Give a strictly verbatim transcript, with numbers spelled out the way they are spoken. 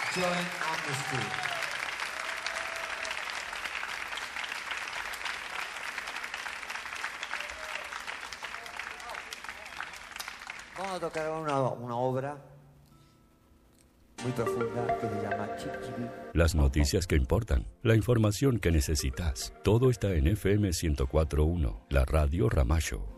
Join on the street. Vamos a tocar una, una obra muy profunda que se llama Chip Chibi. Las noticias que importan, la información que necesitas, todo está en F M ciento cuatro punto uno, la radio Ramallo.